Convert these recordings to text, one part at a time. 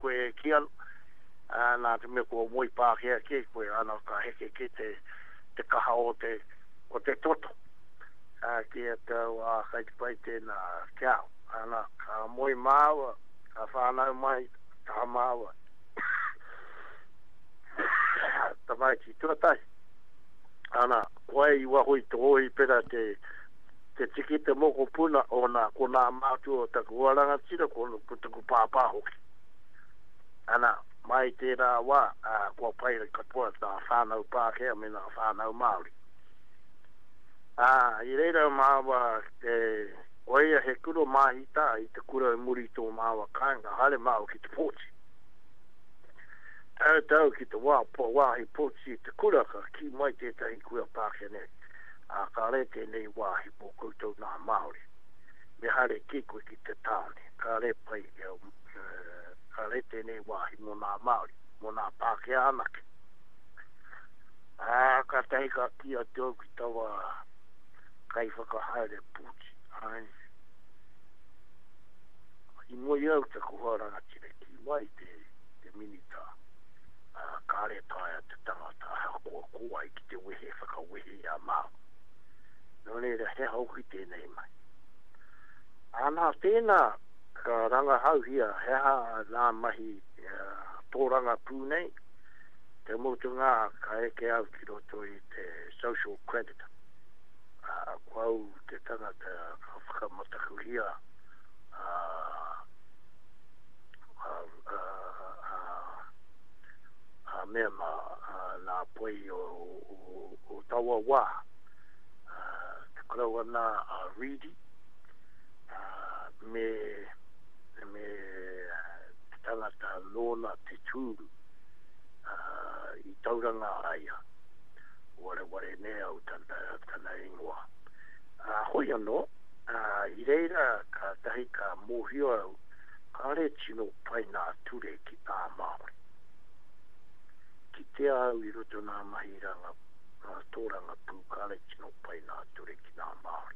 koe kia nā te me kua moi pākea ke koe ana ka heke ke te kaha o te toto kia tau a kai te pai tēnā kiao ana ka moi māua ka whānau mai ka māua tamai ki tuatai ana koe i wahoi toi pera te tiki te moko puna o nā ko nā mātua o taku waranga tira ko taku pāpā hoki ana mai tērā wā kua paira katoa tā whānau pākea me nā whānau Māori i reira māua oia he kuro mahita i te kura muri tō māua kāinga hale māu ki te pōti tau ki te wāhi pōti te kura ka ki mai tētahi kua pākea nei ka rete nei wāhi pō koutou nā Māori me hare ki koe ki te tāne ka re pai ka rete nei wāhi mō nā Māori mō nā pākea anake ka tahi ka kia tau ki tawa kai whakahaere pūti i moi au te kuharanga tire ki mai te minita ka re taia te tangata hakoa kua i ki te wehe whakawehe a Māo no reira he hauki tēnei mai ana tēnā ka ranga hau hia heha nā mahi tōranga pūnei te motunga ka eke au ki roto i te social creditor kwau te tangata ka whakamataku hia mea nā poi o tawa wā te karaua nā Reedy me te tangata Lorna te tūru i tauranga aia ware nea o tana ingoa hoi anō i reira ka tahi ka mōhio au ka re tino pai nā ture ki tā Māori ki te au i roto nā mahiranga tōranga pū ka re tino pai nā ture ki nā Māori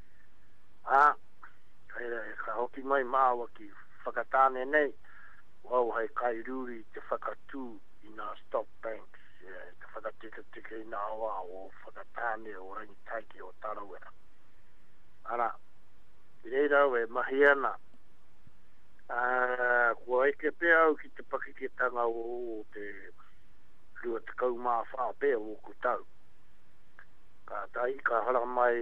ka hoki mai māua ki whakatāne nei wau hei kai ruri te whakatū i nā stock banks te whakatika i nā wā o whakatāne o rangitaiki o Tarawera ana i reira e mahiana kua eke pēr au ki te pakiketanga o te rua te kaumā whāpea o kutau ka tai ka hara mai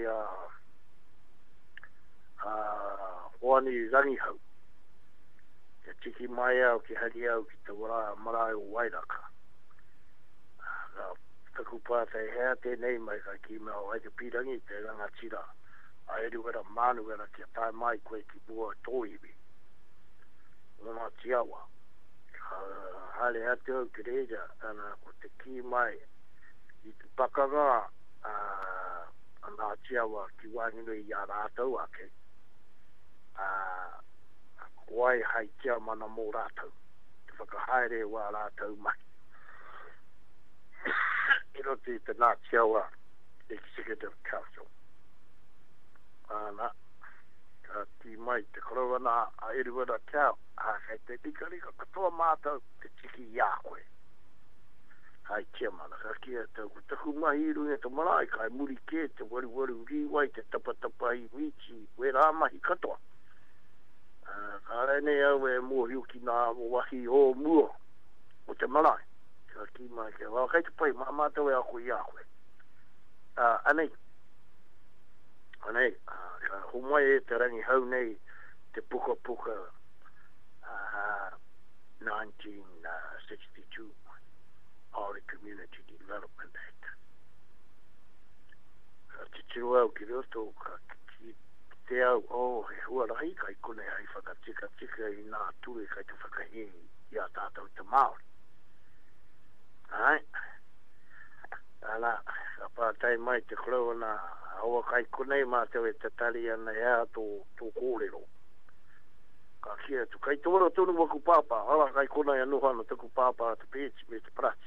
hoani rangi hau te tiki mai au ki hari au ki te marae o Wairaka taku pātai hea tēnei mai ka ki mea o aike pirangi te rangatira a eruwera manuwera ki a tae mai koe ki bua tōiwi o ngā tiawa hale ate au ki reja ana ko te ki mai i te pakanga ngā tiawa ki wāngino i a rātau ake kuai hai tia mana mō rātau te whakahaere wā rātau mai i roti te nā tiawa Executive Council ana ka ki mai te korowana a eruwera kiao kai te rika katoa mātau te tiki ia koe hai tia mana ka kia tau ku taku mahi runga te marae kai muri ke te waru riwai te tapatapa i wichi we rā mahi katoa ka rene au e mōhiu ki nā wahi o mua o te marae ka ki mai ke wā kai te pai mātau e ako i a koe anei ka humai e te rangi hau nei te puka 1962 Maori Community Development Act ka te tiro au ki roto ka ki te au he huarahi kai kone hai whakatika i nā tue kai te whakahi i a tātou te Māori ala ka pātai mai te koroana aua kai konei mātou e te tari ana ea tō kōrero ka kia tu kai tōra tonu waku pāpā ala kai konei anuhana taku pāpā te pēti me te prati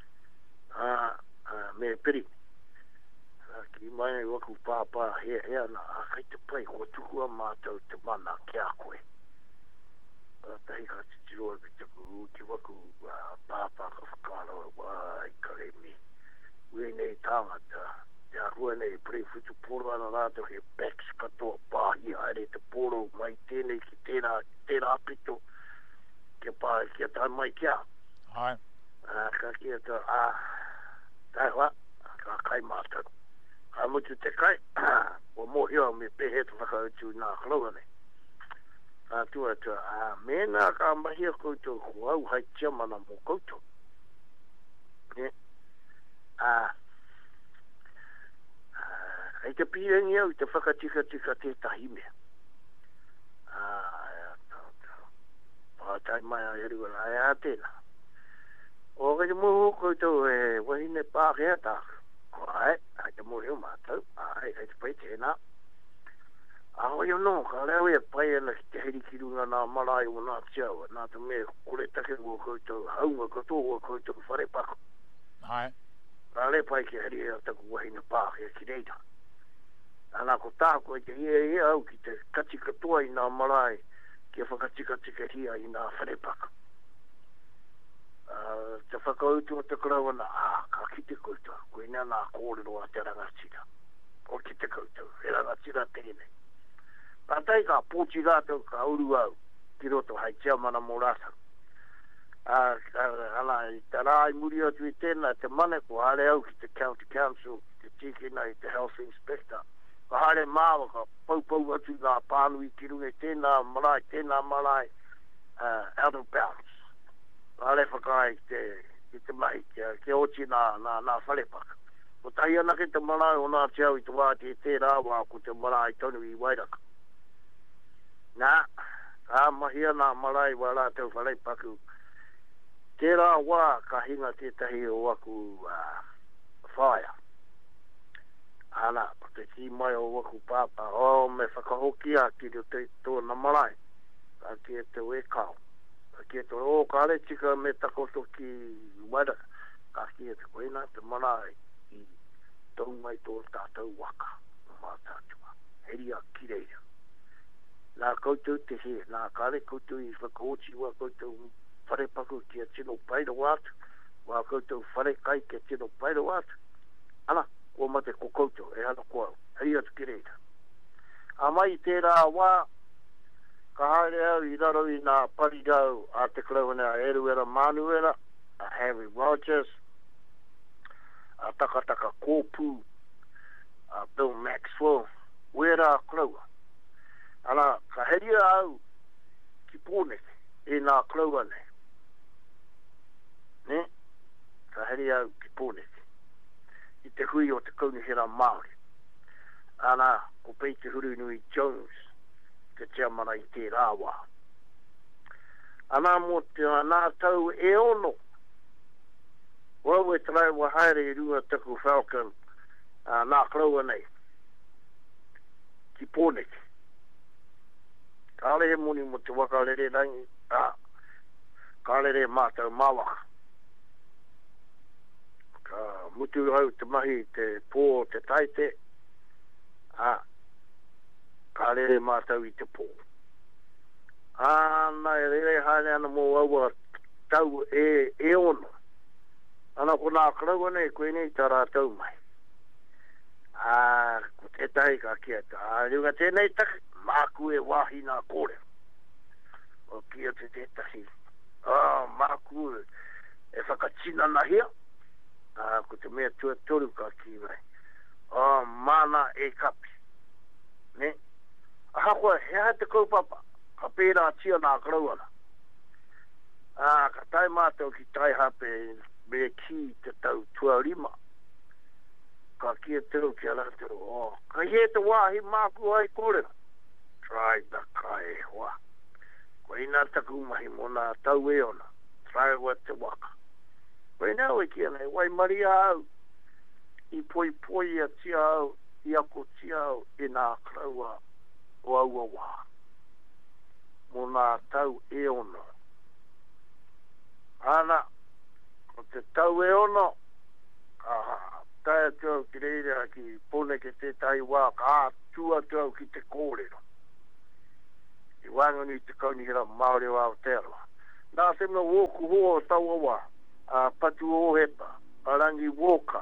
me piri ki mai waku pāpā hea na kai te pai kua tukua mātou te mana kia koe tahi ka titiro e pitaku ki waku pāpā ka whakaro wai karemi ue nei tāngata te ahua nei prefutu poro ana rātou he backs katoa pāhi haere te poro mai tēnei ki tērā pito ke pā kia tā mai kia Ai. ka kia tā tai hoa ka kai mātau ka mutu te kai o mohio me pehe te whakautu nā karaua nei tua mena ka mahia koutou huau hai tia mana mo koutou kai te pirengi au te whakatika te tahime pātai mai a heru ala e a tēnā o kai te muhu koutou e wahine pākea tāku ai te muhu mātou ai kai te pai tēnā Aho yo no, ka leo e pai ana ki te heri kirunga nā marae o nā tiaua, nā te mea kore take ua koutou, haunga katoa ua koutou whare pako. Ai. Ka le pai ki heri ea taku wahina pāke ki reira. Ana ko tāko e te hia au ki te kati katoa i nā marae, ki a whakatika hia i nā whare pako. Te whakautu o te karaua na, ka ki te koutou, koe nea nā kōrero a te rangatira. O ki te koutou, e rangatira tēnei. Patai ka pōti rātou ka uru au ki roto hai tia mana mō rātou. Ana i te rā i muri atu i tēnā te mane ko hare au ki te county council, te tikina i te health inspector. Ka hare māwa ka paupau atu ngā pānu i ki runga i tēnā marae out of bounds. Ka hare whakai i te mahi ke oti nā whalepaka. Ko tahi anake te marae o nā tiau i te wāti e tērā wā ko te marae tonu i Wairaka. Nā, ka mahia nā marae wa rātou whalei paku. Tērā wā ka hinga tētahi o waku whaia. Ana, te ki mai o waku pāpā, me whakahoki a ki te tōna marae. Ka kia te wekau. Ka kia te ka re tika me takoto ki wada. Ka kia te koina te marae i tau mai tō tātou waka. Mā tātua. Heri a kireira. Nā koutou te he, nā kare koutou i whakaoti wā koutou whare paku ki a tino paira wātu, wā koutou whare kai ki a tino paira wātu. Ana, o mate ko koutou, e hana koau, hei atu ki reira. A mai tērā wā, ka haere au i raro i nā parirau a te klauana a Eruera Manuela, a Harry Rogers, a takataka kōpū, a Bill Maxwell, wera a klaua. Ana, ka heria au ki pōneke e nā klaua nei. Ne? Ka heria au ki pōneke. I te hui o te kaunihera Māori. Ana, ko pei te Hurunui Jones, ke tia mana i te rāwā. Ana, mo te nā tau e ono. Wau e trai wa haere i rua taku Falcon, nā klaua nei. Ki pōneke. Ka he muni mo te waka rere rangi, ka rere mātou māwaka. Ka mutu hau te mahi te pō te taite, ka rere mātou i te pō. Ana e rere haere ana mō aua tau e ono. Ana ko nā karaua nei, koe nei tā rātou mai. Ko te tahi ka kia tā. Runga tēnei taki. Māku e wāhi nā kōrero. O kia te tahi. Māku e whakatina na hia. Ko te mea tua toru ka ki mai. Mana e kapi. Ne? Ahakua, hea te kaupapa. Ka pērā tia nā karauana. Ka tai mātou ki tai hape me ki te tau tuarima. Ka kia tero ki alatero. Ka he te wāhi māku ai kōrero. Trai da kai hoa. Koe ina taku mahi mo nā tau e ona. Trai wa te waka. Koe nau e kia nei, wai maria au. I poi poi a tia au, i ako tia au, i nā kraua o aua wā. Mo nā tau e ona. Ana, o te tau e ona, tae tau ki reira ki pone ke te tai wā, ka tua tau ki te kōrero. I wanga ni te kauni hira Māori wa Aotearoa. Nā se mga woku hoa o tau awa, Patu o Hepa, Arangi Woka,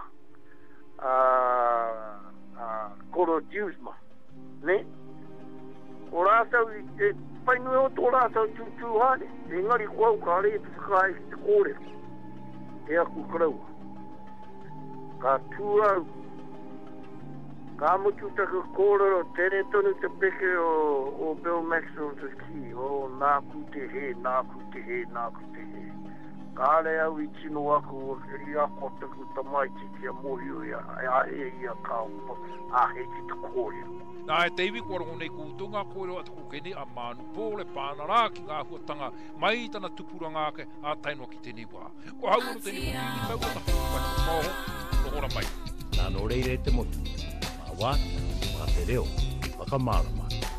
Koro Diusma, ne? O rātau i painui o tō rātau tūtū hane, e ngari kuau ka re whakai ki te kōrero, e aku karaua. Ka tūrau, ka mutu taka kōrero, tere tonu te peke o Bill Maxwell te ki, o nāku te he, nāku te he, nāku te he. Ka are au I tino aku, i ako taku tamai te kia mohi o ia, e ia ka upa, a he ki te kōrero. Nā e teiwi kua nei kūtunga kōrero ataku kene a mānu pōle pāna rā ki ngā huatanga mai tana tupura ngāke a tainua ki tēnei wā. Ko hau no tēnei kutini mau o taku kai kōho, no ora mai. Nā no reire te motu, mā wā, mā te reo, whakamārama.